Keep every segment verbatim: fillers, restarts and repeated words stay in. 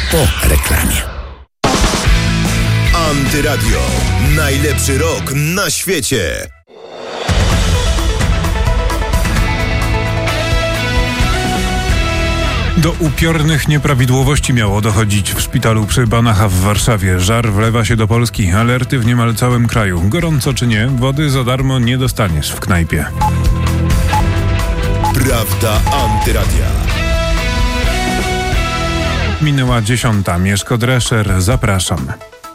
po reklamie. Antyradio. Najlepszy rok na świecie. Do upiornych nieprawidłowości miało dochodzić w szpitalu przy Banacha w Warszawie. Żar wlewa się do Polski. Alerty w niemal całym kraju. Gorąco czy nie, wody za darmo nie dostaniesz w knajpie. Prawda Antyradia. Minęła dziesiąta. Mieszko Drescher. Zapraszam.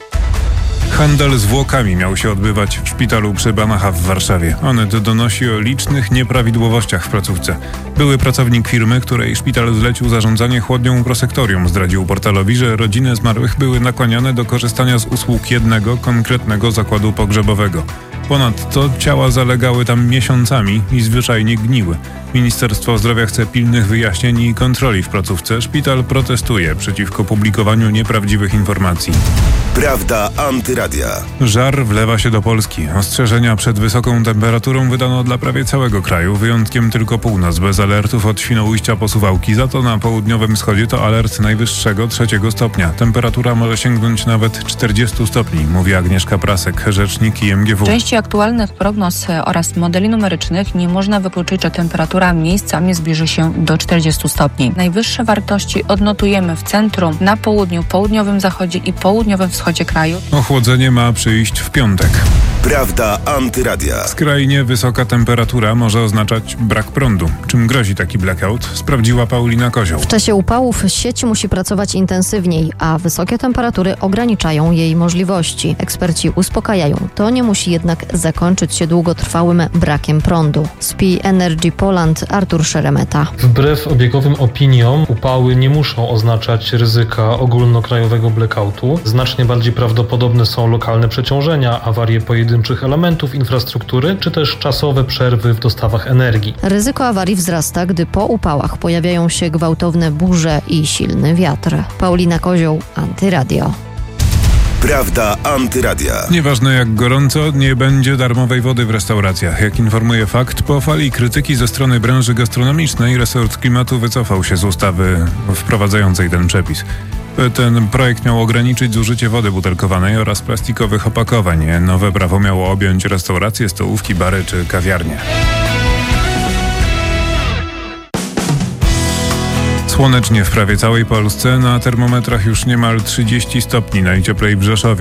Handel zwłokami miał się odbywać w szpitalu przy Banacha w Warszawie. Onet donosi o licznych nieprawidłowościach w placówce. Były pracownik firmy, której szpital zlecił zarządzanie chłodnią prosektorium, zdradził portalowi, że rodziny zmarłych były nakłaniane do korzystania z usług jednego konkretnego zakładu pogrzebowego. Ponadto ciała zalegały tam miesiącami i zwyczajnie gniły. Ministerstwo Zdrowia chce pilnych wyjaśnień i kontroli w placówce. Szpital protestuje przeciwko publikowaniu nieprawdziwych informacji. Prawda Antyradia. Żar wlewa się do Polski. Ostrzeżenia przed wysoką temperaturą wydano dla prawie całego kraju, wyjątkiem tylko północ, bez alertów od Świnoujścia po Suwałki. Za to na południowym wschodzie to alert najwyższego trzeciego stopnia. Temperatura może sięgnąć nawet czterdziestu stopni, mówi Agnieszka Prasek, rzecznik I M G W. W części aktualnych prognoz oraz modeli numerycznych nie można wykluczyć, że temperatura miejscami zbliży się do czterdziestu stopni. Najwyższe wartości odnotujemy w centrum, na południu, południowym zachodzie i południowym wschodzie kraju. Ochłodzenie ma przyjść w piątek. Prawda Antyradia. Skrajnie wysoka temperatura może oznaczać brak prądu. Czym grozi taki blackout? Sprawdziła Paulina Kozioł. W czasie upałów sieć musi pracować intensywniej, a wysokie temperatury ograniczają jej możliwości. Eksperci uspokajają. To nie musi jednak zakończyć się długotrwałym brakiem prądu. Z P Energy Poland Artur Szeremeta. Wbrew obiegowym opiniom upały nie muszą oznaczać ryzyka ogólnokrajowego blackoutu. Znacznie bardziej prawdopodobne są lokalne przeciążenia, awarie pojedynczych elementów infrastruktury, czy też czasowe przerwy w dostawach energii. Ryzyko awarii wzrasta, gdy po upałach pojawiają się gwałtowne burze i silny wiatr. Paulina Kozioł, Antyradio. Prawda Antyradia. Nieważne jak gorąco, nie będzie darmowej wody w restauracjach. Jak informuje Fakt, po fali krytyki ze strony branży gastronomicznej resort klimatu wycofał się z ustawy wprowadzającej ten przepis. Ten projekt miał ograniczyć zużycie wody butelkowanej oraz plastikowych opakowań. Nowe prawo miało objąć restauracje, stołówki, bary czy kawiarnie. Słonecznie w prawie całej Polsce, na termometrach już niemal trzydzieści stopni, najcieplej w Rzeszowie.